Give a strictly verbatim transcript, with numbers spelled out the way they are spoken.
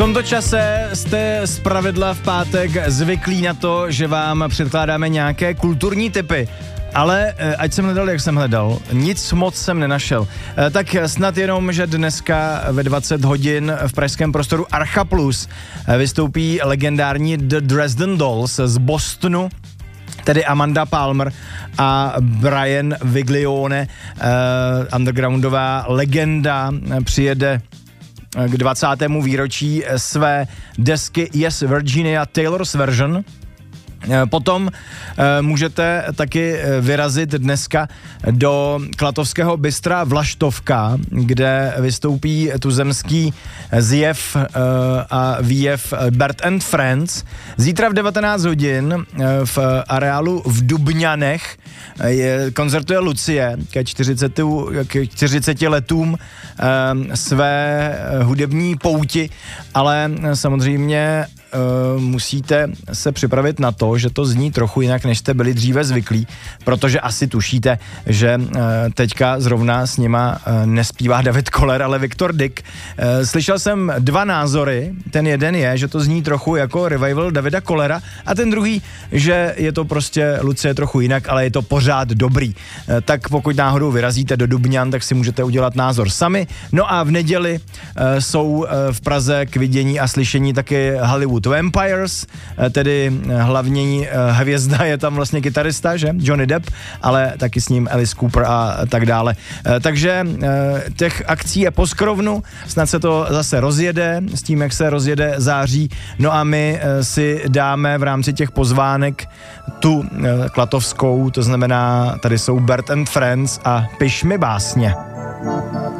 tomto čase jste zpravidla v pátek zvyklí na to, že vám předkládáme nějaké kulturní tipy. Ale ať jsem hledal, jak jsem hledal, nic moc jsem nenašel. Tak snad jenom, že dneska ve dvacet hodin v pražském prostoru Archa Plus vystoupí legendární The Dresden Dolls z Bostonu, tedy Amanda Palmer a Brian Viglione, uh, undergroundová legenda, přijede k dvacátému výročí své desky Yes Virginia Taylor's Version. Potom e, můžete taky vyrazit dneska do klatovského bystra Vlaštovka, kde vystoupí tuzemský zjev e, a výjev Bert and Friends. Zítra v devatenáct hodin e, v areálu v Dubňanech je, koncertuje Lucie ke čtyřiceti letům e, své hudební pouti, ale samozřejmě Uh, musíte se připravit na to, že to zní trochu jinak, než jste byli dříve zvyklí, protože asi tušíte, že uh, teďka zrovna s nima uh, nespívá David Koller, ale Viktor Dyk. Uh, slyšel jsem dva názory, ten jeden je, že to zní trochu jako revival Davida Kollera a ten druhý, že je to prostě Lucie trochu jinak, ale je to pořád dobrý. Uh, tak pokud náhodou vyrazíte do Dubňan, tak si můžete udělat názor sami. No a v neděli uh, jsou uh, v Praze k vidění a slyšení taky Hollywood Vampires, tedy hlavní hvězda je tam vlastně kytarista, že? Johnny Depp, ale taky s ním Alice Cooper a tak dále. Takže těch akcí je po skrovnu, snad se to zase rozjede, s tím, jak se rozjede září, no a my si dáme v rámci těch pozvánek tu klatovskou, to znamená, tady jsou Bert and Friends a Piš mi básně.